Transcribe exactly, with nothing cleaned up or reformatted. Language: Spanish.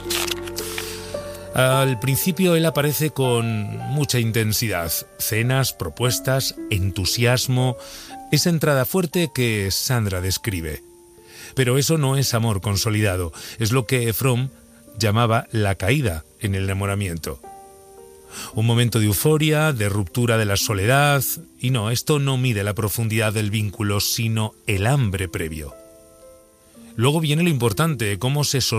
Al principio él aparece con mucha intensidad, cenas, propuestas, entusiasmo, esa entrada fuerte que Sandra describe. Pero eso no es amor consolidado, es lo que Fromm llamaba la caída en el enamoramiento. Un momento de euforia, de ruptura de la soledad, y no, esto no mide la profundidad del vínculo, sino el hambre previo. Luego viene lo importante, cómo se sostiene